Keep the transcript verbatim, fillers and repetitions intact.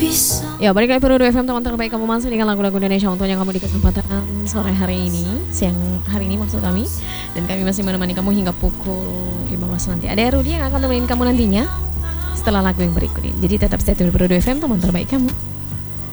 Ya, balik lagi Pro dua F M, teman terbaik kamu masih dengan lagu-lagu Indonesia untuknya kamu di kesempatan sore hari ini, siang hari ini maksud kami. Dan kami masih menemani kamu hingga pukul lima belas nanti. Ada Rudy yang akan temenin kamu nantinya setelah lagu yang berikut ini. Jadi tetap stay tune di Pro dua F M, teman terbaik kamu.